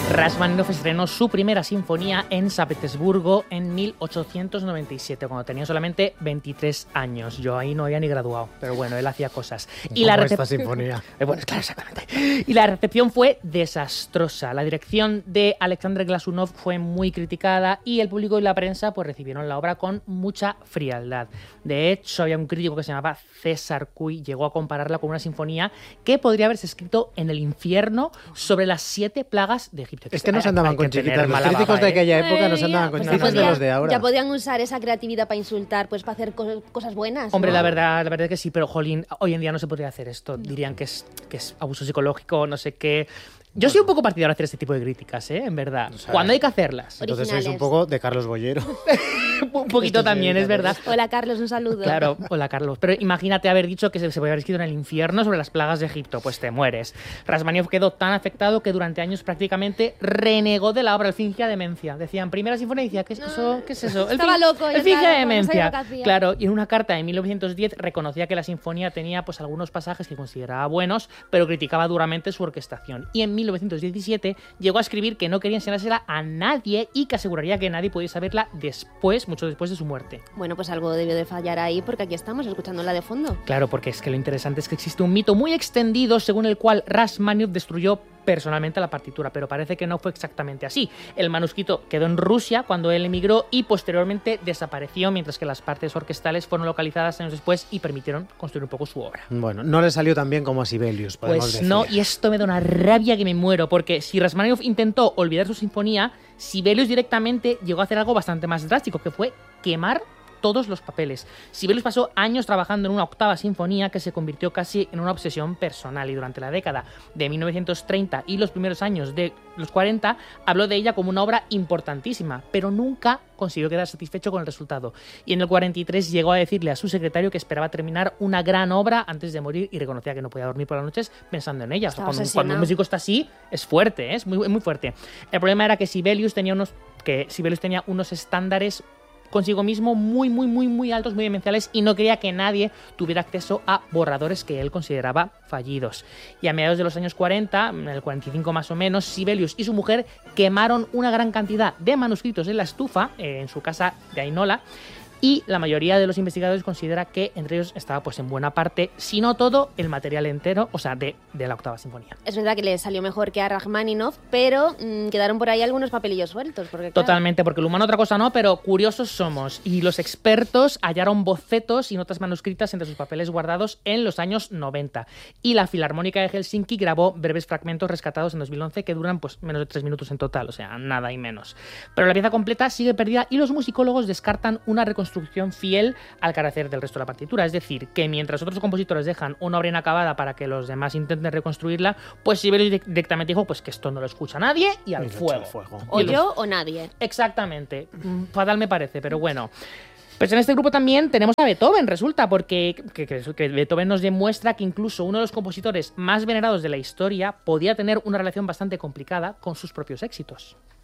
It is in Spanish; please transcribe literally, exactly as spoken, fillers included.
Rachmaninoff estrenó su primera sinfonía en San Petersburgo en mil ochocientos noventa y siete, cuando tenía solamente veintitrés años. Yo ahí no había ni graduado, pero bueno, él hacía cosas. Y la recep... esta sinfonía. Eh, bueno, claro, exactamente. Y la recepción fue desastrosa. La dirección de Alexander Glasunov fue muy criticada y el público y la prensa pues recibieron la obra con mucha frialdad. De hecho, había un crítico que se llamaba César Cui, llegó a compararla con una sinfonía que podría haberse escrito en el infierno sobre las siete plagas de Egipto. Es que no se andaban con chiquitas. Los críticos de aquella época no se andaban con chiquitas de los de ahora. Ya podían usar esa creatividad para insultar, pues para hacer co- cosas buenas. Hombre, ¿no? la verdad, la verdad es que sí, pero jolín, hoy en día no se podría hacer esto. Dirían que es, que es abuso psicológico, no sé qué. Yo soy un poco partidario de hacer este tipo de críticas, ¿eh? En verdad. O sea, cuando hay que hacerlas. Entonces sois un poco de Carlos Bollero. Un poquito este también, es verdad. Hola, Carlos, un saludo. Claro, hola, Carlos. Pero imagínate haber dicho que se, se podía haber escrito en el infierno sobre las plagas de Egipto. Pues te mueres. Rachmaninoff quedó tan afectado que durante años prácticamente renegó de la obra. Él fingía demencia. Decían, primera sinfonía, y decía, ¿qué es eso? ¿Qué es eso? Él Estaba loco. Él fingía demencia. No claro, y en una carta de mil novecientos diez reconocía que la sinfonía tenía pues algunos pasajes que consideraba buenos, pero criticaba duramente su orquestación. Y en mil novecientos diecisiete llegó a escribir que no quería enseñársela a nadie y que aseguraría que nadie pudiese saberla después, mucho después de su muerte. Bueno, pues algo debió de fallar ahí porque aquí estamos escuchándola de fondo. Claro, porque es que lo interesante es que existe un mito muy extendido según el cual Rachmaninoff destruyó personalmente la partitura, pero parece que no fue exactamente así. El manuscrito quedó en Rusia cuando él emigró y posteriormente desapareció, mientras que las partes orquestales fueron localizadas años después y permitieron construir un poco su obra. Bueno, no le salió tan bien como a Sibelius, podemos pues decir. No, y esto me da una rabia que me muero, porque si Rachmaninoff intentó olvidar su sinfonía, Sibelius directamente llegó a hacer algo bastante más drástico, que fue quemar todos los papeles. Sibelius pasó años trabajando en una octava sinfonía que se convirtió casi en una obsesión personal, y durante la década de mil novecientos treinta y los primeros años de los cuarenta habló de ella como una obra importantísima, pero nunca consiguió quedar satisfecho con el resultado. Y en el cuarenta y tres llegó a decirle a su secretario que esperaba terminar una gran obra antes de morir y reconocía que no podía dormir por las noches pensando en ella. O sea, cuando, cuando un músico está así, es fuerte, ¿eh? es muy, muy fuerte. El problema era que Sibelius tenía unos, que Sibelius tenía unos estándares consigo mismo muy, muy, muy, muy altos, muy demenciales, y no quería que nadie tuviera acceso a borradores que él consideraba fallidos. Y a mediados de los años cuarenta, en el cuarenta y cinco más o menos, Sibelius y su mujer quemaron una gran cantidad de manuscritos en la estufa, eh, en su casa de Ainola, y la mayoría de los investigadores considera que entre ellos estaba pues en buena parte, si no todo, el material entero, o sea, de, de la octava sinfonía. Es verdad que le salió mejor que a Rachmaninoff, pero mmm, quedaron por ahí algunos papelillos sueltos. Porque, claro, totalmente, porque el humano otra cosa no, pero curiosos somos. Y los expertos hallaron bocetos y notas manuscritas entre sus papeles guardados en los años noventa. Y la Filarmónica de Helsinki grabó breves fragmentos rescatados en dos mil once que duran pues menos de tres minutos en total, o sea, nada y menos. Pero la pieza completa sigue perdida y los musicólogos descartan una reconstrucción fiel al carácter del resto de la partitura. Es decir, que mientras otros compositores dejan una obra inacabada para que los demás intenten reconstruirla, pues Sibelius directamente dijo pues que esto no lo escucha nadie y al fuego. fuego. O y yo los... o nadie. Exactamente. Fatal me parece, pero bueno. Pues en este grupo también tenemos a Beethoven, resulta, porque que, que, que Beethoven nos demuestra que incluso uno de los compositores más venerados de la historia podía tener una relación bastante complicada con sus propios éxitos.